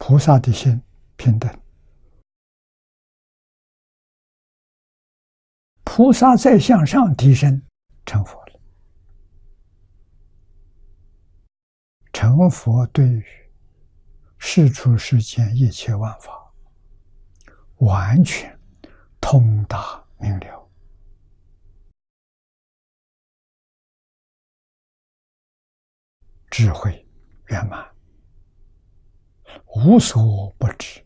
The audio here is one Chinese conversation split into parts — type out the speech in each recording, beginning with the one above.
菩萨的心平等。菩萨再向上提升，成佛了。成佛对于世出世间一切万法，完全通达明了，智慧圆满，无所不知，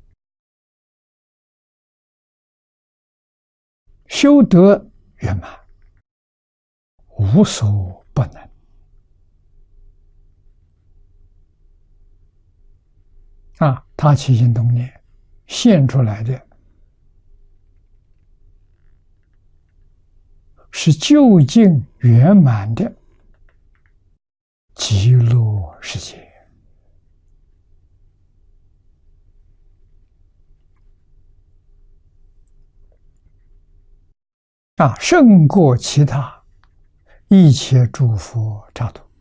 修德圆满，无所不能。他起心动念现出来的是究竟圆满的极乐世界。胜过其他一切诸佛刹土。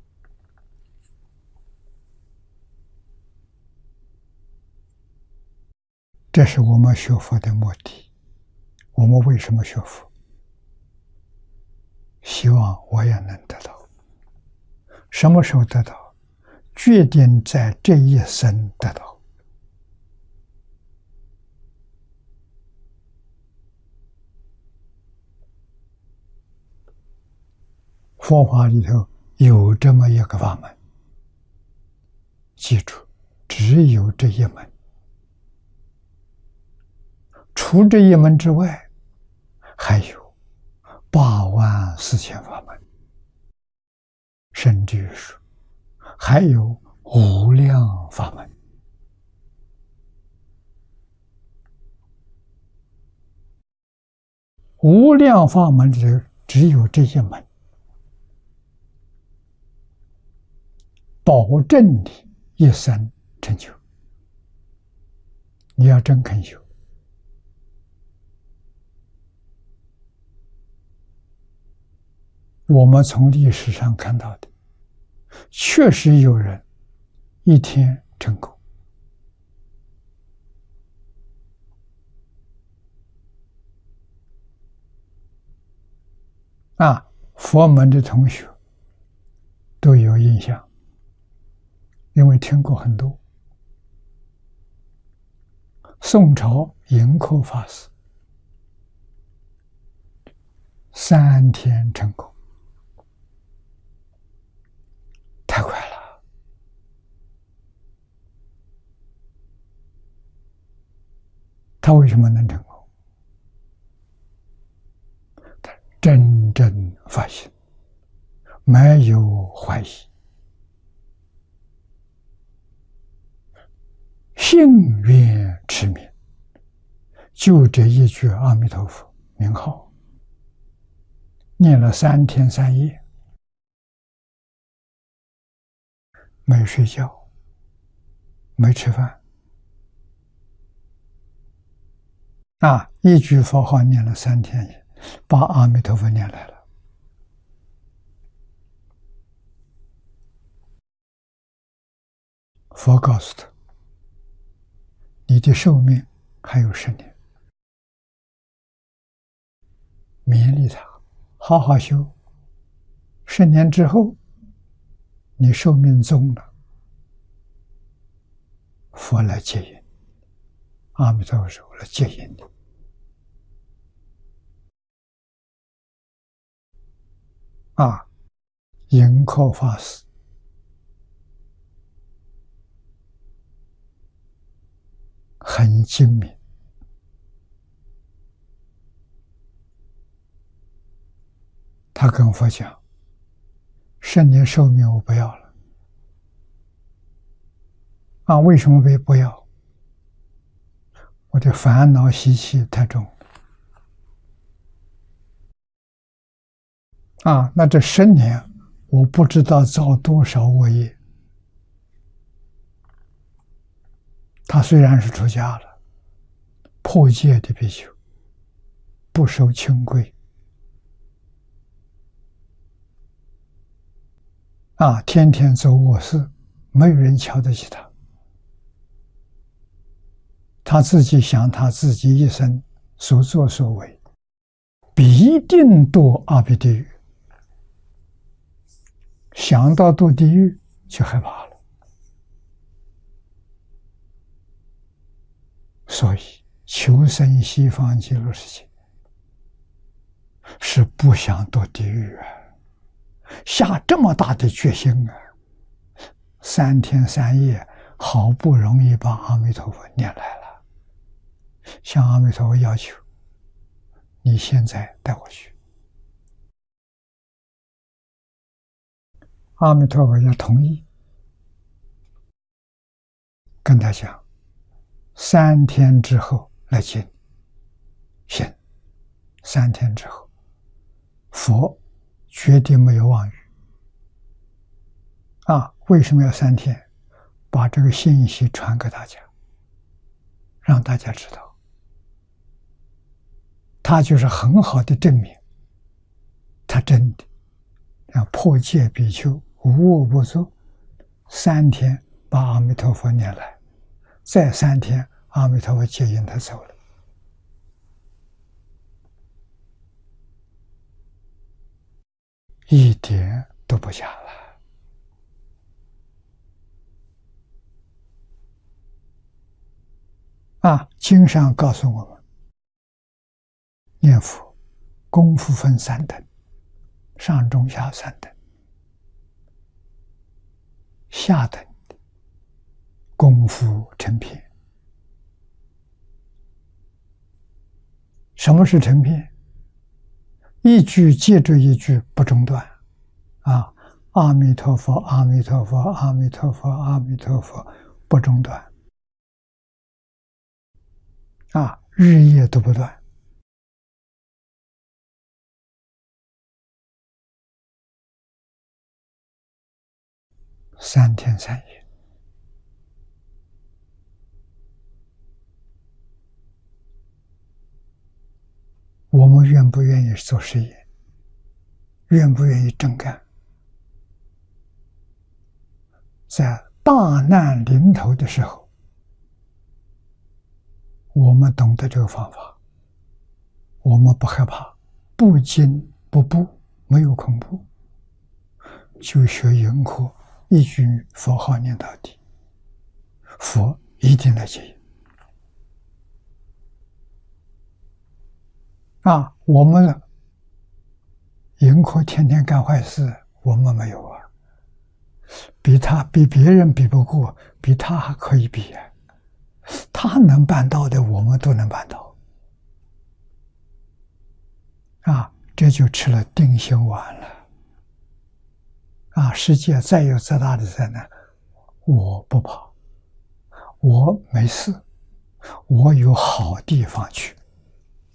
这是我们学佛的目的。我们为什么学佛？希望我也能得到。什么时候得到？决定在这一生得到。佛法里头有这么一个法门，记住，只有这一门。除这一门之外，还有84000法门，甚至于说还有无量法门。无量法门里只有这一门，保证你一生成就。你要真肯修。我们从历史上看到的，确实有人一天成功。佛门的同学都有印象，因为听过很多。宋朝盈科法师3天成功，太快了。他为什么能成功？他真正发心，没有怀疑，信愿持名，就这一句阿弥陀佛名号，念了3天3夜，没睡觉，没吃饭，一句佛号念了3天夜，把阿弥陀佛念来了。佛告诉他，你的寿命还有10年，勉励他好好修，10年之后你寿命终了，佛来接引，阿弥陀佛说我来接引你。盈科法师很精明，他跟佛讲：10年寿命我不要了。为什么不要？我的烦恼习气太重了。那这10年我不知道造多少恶业。他虽然是出家了，破戒的比丘，不守清规，天天走我事，没有人瞧得起他。 他自己想他自己一生所作所为，必定堕阿鼻地狱。想到堕地狱就害怕了，所以求生西方极乐世界是不想堕地狱啊，下这么大的决心啊，3天3夜好不容易把阿弥陀佛念来了，向阿弥陀佛要求，你现在带我去。阿弥陀佛也同意，跟他讲，3天之后来接你。行，3天之后，佛绝对没有妄语。为什么要3天？把这个信息传给大家，让大家知道，他就是很好的证明，他真的让破戒比丘无恶不作，3天把阿弥陀佛念来，再3天阿弥陀佛接引他走了，一点都不假了。经上告诉我们，念佛功夫分3等，上中下3等。下等功夫成片。什么是成片？一句接着一句不中断，阿弥陀佛，阿弥陀佛，阿弥陀佛，阿弥陀佛，不中断，日夜都不断。3天3夜，我们愿不愿意做事业？愿不愿意真干？在大难临头的时候，我们懂得这个方法，我们不害怕，不惊不怖，没有恐怖，就学迎科，一句佛号念到底，佛一定来接引。我们迎科天天干坏事，我们没有啊，比别人比不过，比他还可以比啊。他能办到的，我们都能办到。这就吃了定心丸了。世界再有再大的灾难，我不怕，我没事，我有好地方去。